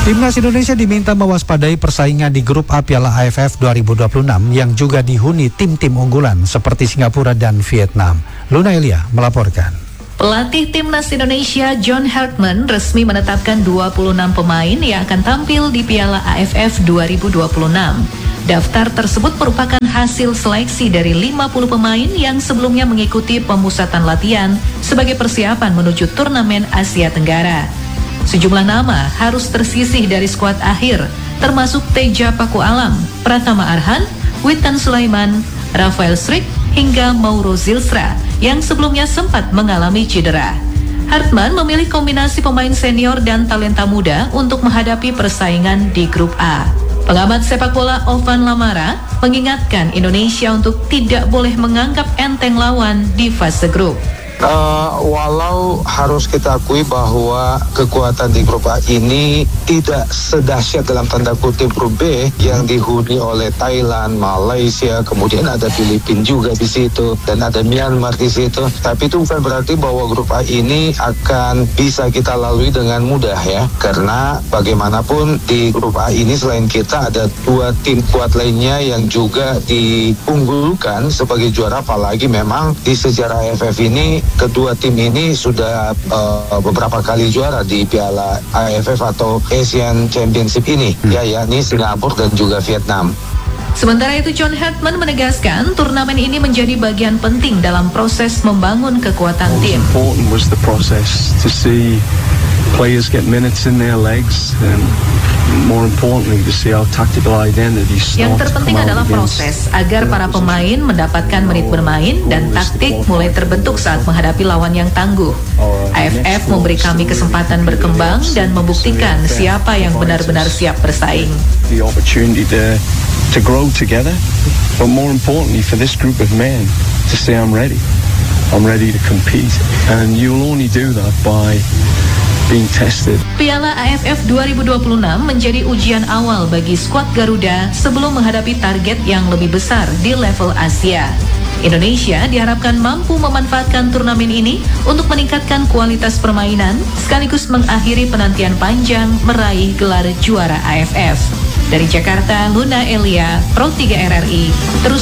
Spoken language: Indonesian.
Timnas Indonesia diminta mewaspadai persaingan di grup A Piala AFF 2026 yang juga dihuni tim-tim unggulan seperti Singapura dan Vietnam. Luna Elia melaporkan. Pelatih Timnas Indonesia John Hartman resmi menetapkan 26 pemain yang akan tampil di Piala AFF 2026. Daftar tersebut merupakan hasil seleksi dari 50 pemain yang sebelumnya mengikuti pemusatan latihan sebagai persiapan menuju turnamen Asia Tenggara. Sejumlah nama harus tersisih dari skuad akhir, termasuk Teja Paku Alam, Pratama Arhan, Witan Sulaiman, Rafael Struijk, hingga Mauro Zilstra yang sebelumnya sempat mengalami cedera. Hartman memilih kombinasi pemain senior dan talenta muda untuk menghadapi persaingan di grup A. Pengamat sepak bola Ovan Lamara mengingatkan Indonesia untuk tidak boleh menganggap enteng lawan di fase grup. Walau harus kita akui bahwa kekuatan di grup A ini tidak sedahsyat dalam tanda kutip grup B yang dihuni oleh Thailand, Malaysia, kemudian ada Filipina juga di situ dan ada Myanmar di situ. Tapi itu bukan berarti bahwa grup A ini akan bisa kita lalui dengan mudah ya. Karena bagaimanapun di grup A ini selain kita ada dua tim kuat lainnya yang juga diunggulkan sebagai juara, apalagi memang di sejarah AFF ini kedua tim ini sudah beberapa kali juara di Piala AFF atau Asian Championship ini, yakni Singapura dan juga Vietnam. Sementara itu John Hartman menegaskan turnamen ini menjadi bagian penting dalam proses membangun kekuatan tim. Important was the process to see players get minutes in their legs and more importantly to see our tactical identity start. Yang terpenting adalah proses agar para pemain mendapatkan menit bermain dan taktik mulai terbentuk saat menghadapi lawan yang tangguh. AFF memberi kami kesempatan berkembang dan membuktikan siapa yang benar-benar siap bersaing. The opportunity to grow together, but more importantly for this group of men to say I'm ready to compete, and you'll only do that by being tested. Piala AFF 2026 menjadi ujian awal bagi skuad Garuda sebelum menghadapi target yang lebih besar di level Asia. Indonesia diharapkan mampu memanfaatkan turnamen ini untuk meningkatkan kualitas permainan sekaligus mengakhiri penantian panjang meraih gelar juara AFF. Dari Jakarta, Luna Elia, Pro 3 RRI, terus